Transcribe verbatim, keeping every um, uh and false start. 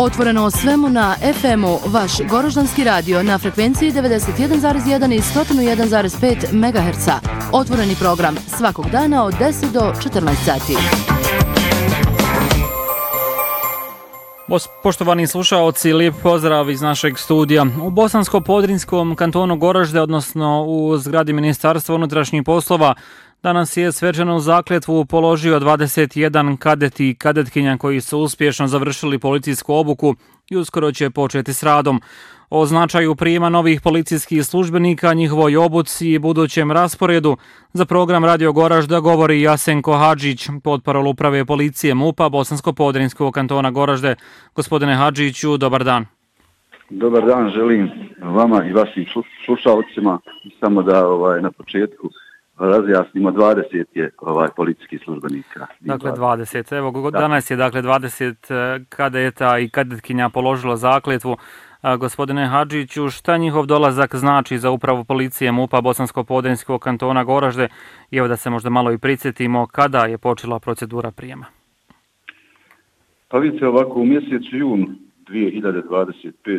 Otvoreno o svemu na F M-u, vaš Goroždanski radio na frekvenciji devedeset jedan zarez jedan i sto jedan zarez pet megaherca. Otvoreni program svakog dana od deset do četrnaest sati. Poštovani slušaoci, lijep pozdrav iz našeg studija. U Bosansko-Podrinjskom kantonu Goražde, odnosno u zgradi Ministarstva unutrašnjih poslova, danas je svečanu zakletvu položio dvadeset jedan kadeti i kadetkinja koji su uspješno završili policijsku obuku i uskoro će početi s radom. O značaju prijema novih policijskih službenika, njihovoj obuci i budućem rasporedu za program Radio Goražda govori Jasenko Hadžić, potparol uprave policije MUP-a Bosansko-Podrinjskog kantona Goražde. Gospodine Hadžiću, dobar dan. Dobar dan, želim vama i vašim slušalcima samo da ovaj, na početku razjasnimo, dvadeset je ovaj policijskih službenika. Dakle dvadeset. Evo, danas je dakle dvadeset kadeta i kadetkinja položilo zakletvu. A, gospodine Hadžiću, šta njihov dolazak znači za upravu policije MUP-a Bosansko-Podrinjskog kantona Goražde? I evo da se možda malo i prisjetimo kada je počela procedura prijema. Pa vidite, ovako u mjesecu jun dvije hiljade dvadeset pete.